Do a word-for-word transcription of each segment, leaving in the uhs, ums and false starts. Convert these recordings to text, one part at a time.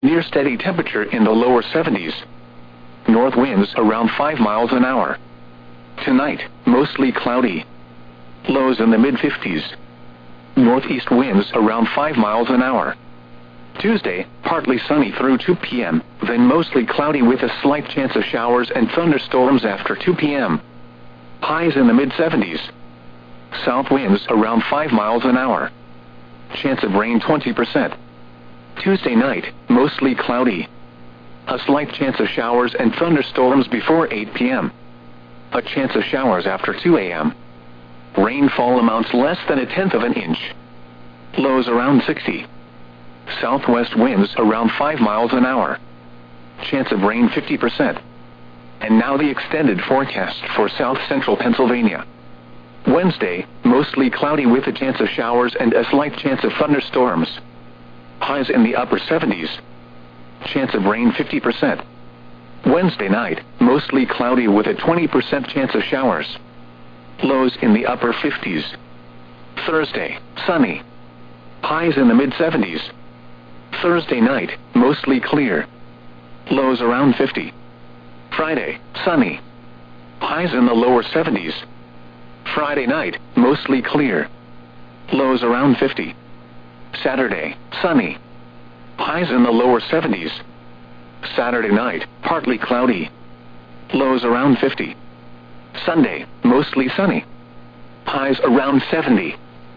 Near steady temperature in the lower seventies. North winds around five miles an hour. Tonight, mostly cloudy. Lows in the mid fifties. Northeast winds around five miles an hour. Tuesday, partly sunny through two p m, then mostly cloudy with a slight chance of showers and thunderstorms after two p m Highs in the mid seventies. South winds around five miles an hour. Chance of rain twenty percent. Tuesday night, mostly cloudy. A slight chance of showers and thunderstorms before eight p m A chance of showers after two a m Rainfall amounts less than a tenth of an inch. Lows around sixty. Southwest winds around five miles an hour. Chance of rain fifty percent. And now the extended forecast for south central Pennsylvania. Wednesday, mostly cloudy with a chance of showers and a slight chance of thunderstorms. Highs in the upper seventies. Chance of rain fifty percent. Wednesday night, mostly cloudy with a twenty percent chance of showers. Lows in the upper fifties. Thursday, sunny. Highs in the mid seventies. Thursday night, mostly clear. Lows around fifty. Friday, sunny. Highs in the lower seventies. Friday night, mostly clear. Lows around fifty. Saturday, sunny. Highs in the lower seventies. Saturday night, partly cloudy. Lows around fifty. Sunday, mostly sunny. Highs around seventy.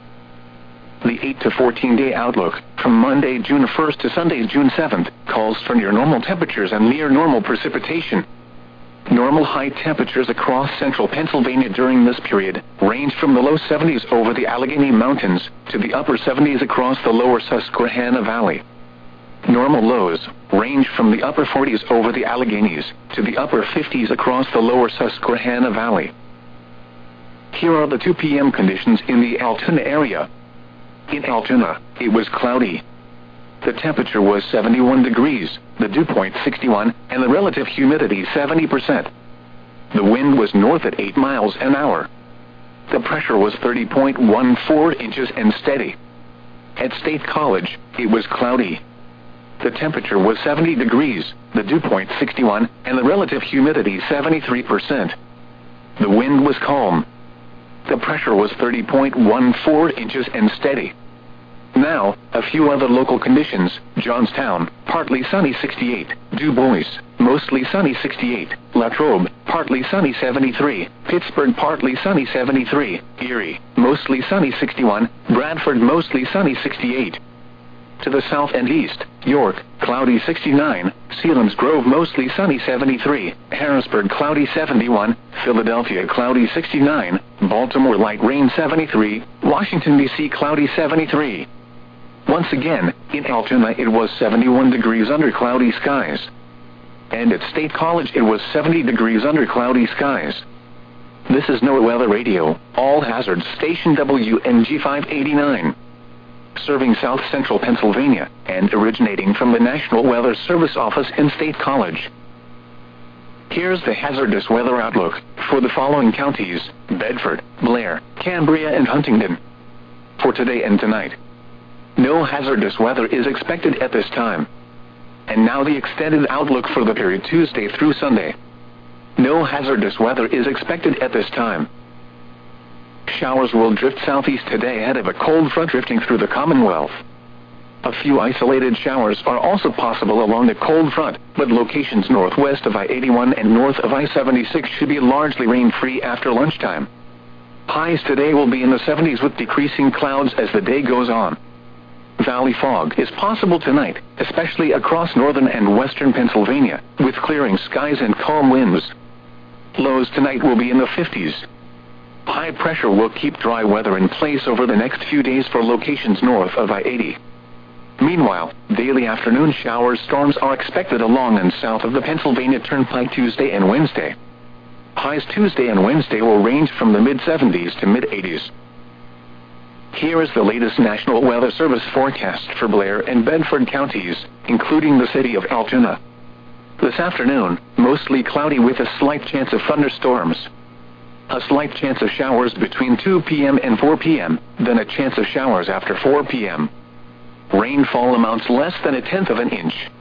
The eight to fourteen day outlook, from Monday, June first to Sunday, June seventh, calls for near normal temperatures and near normal precipitation. Normal high temperatures across central Pennsylvania during this period range from the low seventies over the Allegheny Mountains to the upper seventies across the lower Susquehanna Valley. Normal lows range from the upper forties over the Alleghenies to the upper fifties across the lower Susquehanna Valley. Here are the two p m conditions in the Altoona area. In Altoona, it was cloudy. The temperature was seventy-one degrees, the dew point sixty-one, and the relative humidity seventy percent. The wind was north at eight miles an hour. The pressure was thirty point one four inches and steady. At State College, it was cloudy. The temperature was seventy degrees, the dew point sixty-one, and the relative humidity seventy-three percent. The wind was calm. The pressure was thirty point one four inches and steady. Now, a few other local conditions. Johnstown, partly sunny sixty-eight. Du Bois, mostly sunny sixty-eight. Latrobe, partly sunny seventy-three. Pittsburgh, partly sunny seventy-three. Erie, mostly sunny sixty-one. Bradford, mostly sunny sixty-eight. To the south and east, York, cloudy sixty-nine. Selinsgrove, mostly sunny seventy-three. Harrisburg, cloudy seventy-one. Philadelphia, cloudy sixty-nine. Baltimore, light rain seventy-three. Washington, D C, cloudy seventy-three. Once again, in Altoona it was seventy-one degrees under cloudy skies. And at State College it was seventy degrees under cloudy skies. This is NOAA Weather Radio, all hazards station W N G five eighty-nine. Serving south central Pennsylvania, and originating from the National Weather Service office in State College. Here's the hazardous weather outlook for the following counties: Bedford, Blair, Cambria, and Huntingdon. For today and tonight, no hazardous weather is expected at this time. And now the extended outlook for the period Tuesday through Sunday. No hazardous weather is expected at this time. Showers will drift southeast today ahead of a cold front drifting through the Commonwealth. A few isolated showers are also possible along the cold front, but locations northwest of I eighty-one and north of I seventy-six should be largely rain-free after lunchtime. Highs today will be in the seventies with decreasing clouds as the day goes on. Valley fog is possible tonight, especially across northern and western Pennsylvania, with clearing skies and calm winds. Lows tonight will be in the fifties. High pressure will keep dry weather in place over the next few days for locations north of I eighty. Meanwhile, daily afternoon showers storms are expected along and south of the Pennsylvania Turnpike Tuesday and Wednesday. Highs Tuesday and Wednesday will range from the mid seventies to mid eighties. Here is the latest National Weather Service forecast for Blair and Bedford counties, including the city of Altoona. This afternoon, mostly cloudy with a slight chance of thunderstorms. A slight chance of showers between two p m and four p m, then a chance of showers after four p m Rainfall amounts less than a tenth of an inch.